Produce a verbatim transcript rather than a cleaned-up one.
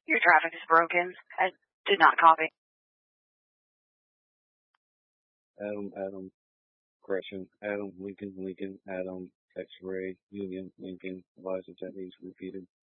Your traffic is broken. I did not copy. Adam, Adam, correction, Adam, Lincoln, Lincoln, Adam, X-ray, Union, Lincoln, Eliza Jennings, repeated.